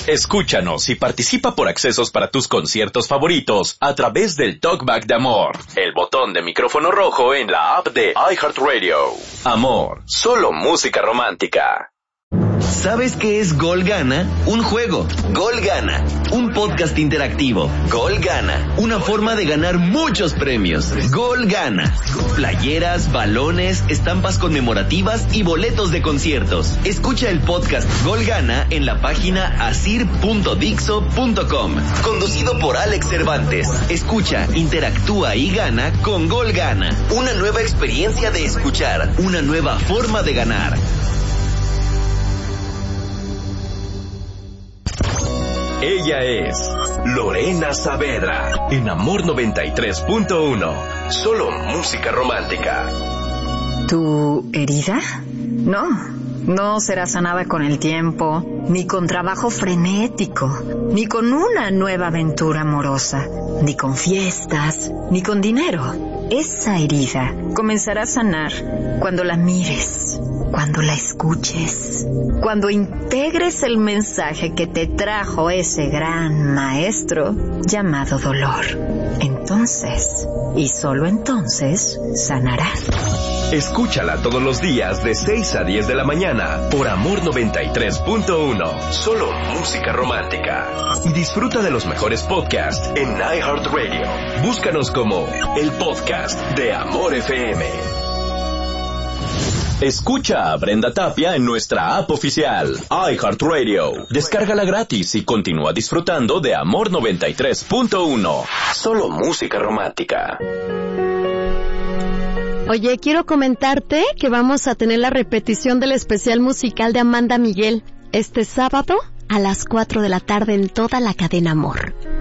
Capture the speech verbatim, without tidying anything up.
Escúchanos y participa por accesos para tus conciertos favoritos a través del Talkback de Amor, el botón de micrófono rojo en la app de iHeartRadio. Amor, solo música romántica. ¿Sabes qué es Gol Gana? Un juego. Gol Gana. Un podcast interactivo. Gol Gana. Una forma de ganar muchos premios. Gol Gana. Playeras, balones, estampas conmemorativas y boletos de conciertos. Escucha el podcast Gol Gana en la página asir punto dixo punto com. Conducido por Alex Cervantes. Escucha, interactúa y gana con Gol Gana. Una nueva experiencia de escuchar. Una nueva forma de ganar. Ella es Lorena Saavedra, en Amor noventa y tres punto uno. Solo música romántica. ¿Tu herida? No, no será sanada con el tiempo, ni con trabajo frenético, ni con una nueva aventura amorosa, ni con fiestas, ni con dinero. Esa herida comenzará a sanar cuando la mires, cuando la escuches, cuando integres el mensaje que te trajo ese gran maestro llamado dolor. Entonces, y solo entonces, sanará. Escúchala todos los días de seis a diez de la mañana por Amor noventa y tres punto uno. Solo música romántica. Y disfruta de los mejores podcasts en iHeartRadio. Búscanos como el podcast de Amor F M. Escucha a Brenda Tapia en nuestra app oficial, iHeartRadio. Descárgala gratis y continúa disfrutando de Amor noventa y tres punto uno. Solo música romántica. Oye, quiero comentarte que vamos a tener la repetición del especial musical de Amanda Miguel este sábado a las cuatro de la tarde en toda la cadena Amor.